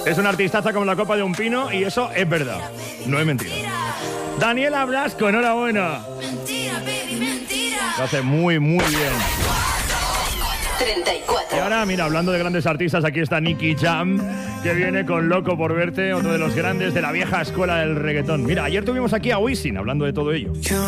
Es una artistaza como la copa de un pino y eso es verdad, no es mentira. Daniela Blasco, enhorabuena. Lo hace muy, muy bien. 34. Y ahora, mira, hablando de grandes artistas, aquí está Nicky Jam, que viene con Loco por verte, otro de los grandes de la vieja escuela del reggaetón. Mira, ayer tuvimos aquí a Wisin hablando de todo ello.